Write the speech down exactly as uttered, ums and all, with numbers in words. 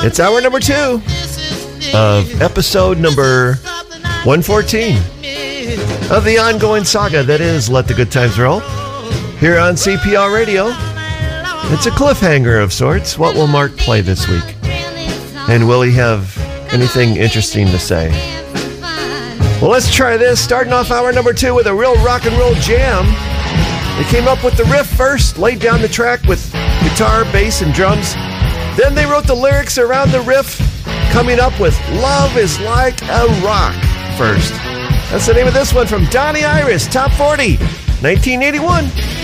It's hour number two of episode number one fourteen of the ongoing saga that is Let the Good Times Roll here on C P R Radio. It's a cliffhanger of sorts. What will Mark play this week? And will he have anything interesting to say? Well, let's try this. Starting off hour number two with a real rock and roll jam. They came up with the riff first, laid down the track with guitar, bass, and drums. Then they wrote the lyrics around the riff, coming up with Love is Like a Rock first. That's the name of this one from Donnie Iris, Top forty, nineteen eighty-one.